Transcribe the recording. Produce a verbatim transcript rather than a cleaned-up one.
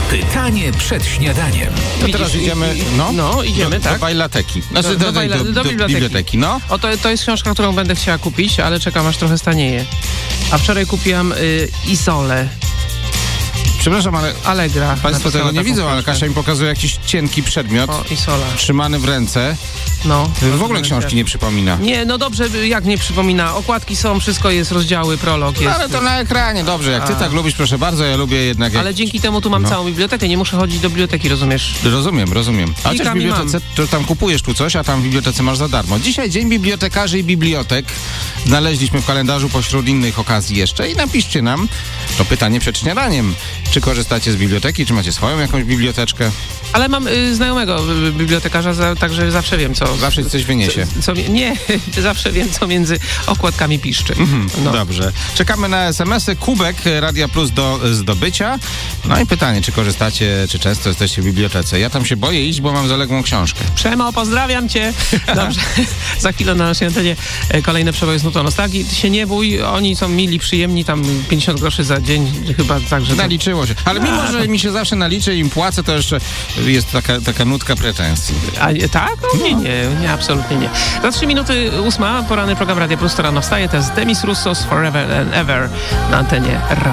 Pytanie przed śniadaniem. To teraz idziemy, no, no idziemy, do, tak. do bajlateki. Znaczy Do- do, do do, bajla- do, do do biblioteki. biblioteki, no. O, to, to jest książka, którą będę chciała kupić, ale czekam, aż trochę stanieje. A wczoraj kupiłam y, Isolę, Przepraszam, ale Allegra. państwo napisała tego nie taką widzą, ale książkę. Kasia mi pokazuje jakiś cienki przedmiot, O, Isola. trzymany w ręce. No. W ogóle książki nie przypomina. Nie, no dobrze, jak nie przypomina. Okładki są, wszystko jest, rozdziały, prolog jest. Ale to na ekranie, dobrze, jak ty A. tak lubisz, proszę bardzo, ja lubię jednak... Jak... Ale dzięki temu tu mam No. całą bibliotekę, nie muszę chodzić do biblioteki, rozumiesz? Rozumiem, rozumiem. A chociaż w Klikam i bibliotece, to tam kupujesz tu coś, a tam w bibliotece masz za darmo. Dzisiaj Dzień Bibliotekarzy i Bibliotek. Znaleźliśmy w kalendarzu pośród innych okazji jeszcze i napiszcie nam to pytanie przed śniadaniem. Czy korzystacie z biblioteki, czy macie swoją jakąś biblioteczkę? Ale mam y, znajomego y, bibliotekarza, za, także zawsze wiem, co... Zawsze ci coś wyniesie. Co, co, mi- nie, zawsze wiem, co między okładkami piszczy. No. Dobrze. Czekamy na es em esy. Kubek Radia Plus do zdobycia. No i pytanie, czy korzystacie, czy często jesteście w bibliotece? Ja tam się boję iść, bo mam zaległą książkę. Przemo, pozdrawiam cię. Dobrze, za chwilę na naszej antenie e, kolejne przeboje z nutą nostalgii. Ty się nie bój, oni są mili, przyjemni, tam pięćdziesiąt groszy za dzień, chyba tak, że... To... Naliczyło się. Ale mimo, A, że mi się zawsze naliczy i im płacę, to jeszcze jest taka, taka nutka pretensji. A, nie, tak? No, nie, nie, nie, absolutnie nie. Za trzy minuty ósma, poranny program Radia Plus, to rano wstaje, to jest Demis Roussos Forever and Ever na antenie Radia.